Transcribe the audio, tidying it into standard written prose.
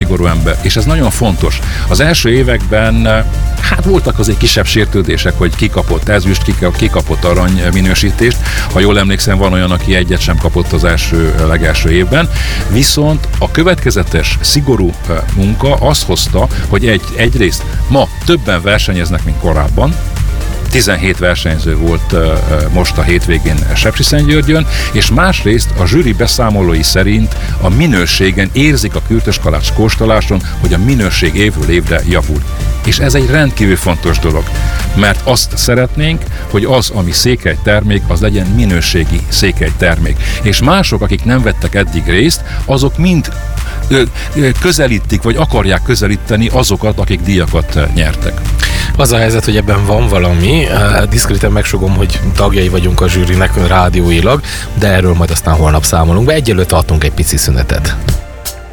szigorú ember, és ez nagyon fontos. Az első években hát voltak azért kisebb sértődések, hogy ki kapott ezüst, ki kapott arany minősítést. Ha jól emlékszem, van olyan, aki egyet sem kapott az legelső évben. Viszont a következetes, szigorú munka azt hozta, hogy egyrészt ma többen versenyeznek, mint korábban. 17 versenyző volt most a hétvégén Sepsiszentgyörgyön, és másrészt a zsűri beszámolói szerint a minőségen érzik a kürtöskalács kóstoláson, hogy a minőség évről évre javul. És ez egy rendkívül fontos dolog, mert azt szeretnénk, hogy az, ami székely termék, az legyen minőségi székely termék. És mások, akik nem vettek eddig részt, azok mind közelítik, vagy akarják közelíteni azokat, akik díjakat nyertek. Az a helyzet, hogy ebben van valami, diszkréten megsugom, hogy tagjai vagyunk a zsűrinek rádióilag, de erről majd aztán holnap számolunk be. Egyelőtt tartunk egy pici szünetet.